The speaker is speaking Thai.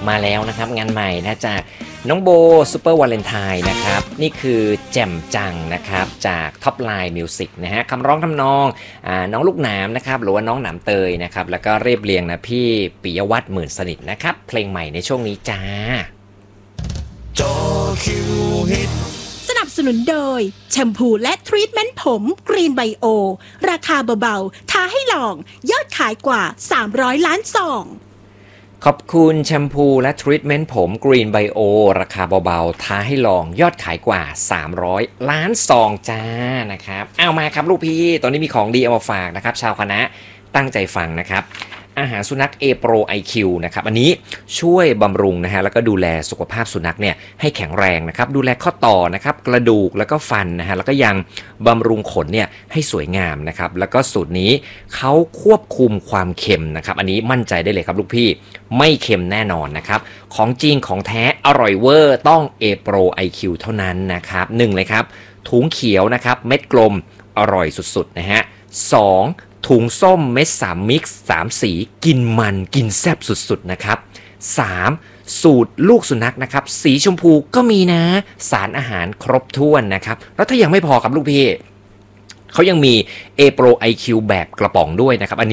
มาแล้วนะครับงานใหม่นะจากน้องโบซูเปอร์วาเลนไทน์นะครับนี่คือแจ่มจังนะครับจากท็อปไลน์มิวสิกนะฮะคำร้องทำนองน้องลูกหนามนะครับหรือว่าน้องหนามเตยนะครับแล้วก็เรียบเรียงนะพี่ปิยวัฒน์หมื่นสนิทนะครับเพลงใหม่ในช่วงนี้จ้าจอคิวฮิตสนับสนุนโดยแชมพูและทรีทเมนต์ผมกรีนไบโอราคาเบาๆท้าให้ลองยอดขายกว่า300ล้านซองขอบคุณแชมพูและทรีทเมนต์ผมกรีนไบโอราคาเบาๆท้าให้ลองยอดขายกว่า300ล้านซองจ้านะครับเอามาครับลูกพี่ตอนนี้มีของดีเอามาฝากนะครับชาวคณะตั้งใจฟังนะครับอาหารสุนัข A Pro IQ นะครับอันนี้ช่วยบำรุงนะฮะแล้วก็ดูแลสุขภาพสุนัขเนี่ยให้แข็งแรงนะครับดูแลข้อต่อนะครับกระดูกแล้วก็ฟันนะฮะแล้วก็ยังบำรุงขนเนี่ยให้สวยงามนะครับแล้วก็สูตรนี้เขาควบคุมความเค็มนะครับอันนี้มั่นใจได้เลยครับลูกพี่ไม่เค็มแน่นอนนะครับของจริงของแท้อร่อยเวอร์ต้อง A Pro IQ เท่านั้นนะครับ1เลยครับถุงเขียวนะครับเม็ดกลมอร่อยสุดๆนะฮะ2ถุงส้มเม็ด3มิกซ์3สีกินมันกินแซ่บสุดๆนะครับ3สูตรลูกสุนัขนะครับสีชมพูก็มีนะสารอาหารครบถ้วนนะครับแล้วถ้ายังไม่พอครับลูกพี่เขายังมี A Pro IQ แบบกระป๋องด้วยนะครับ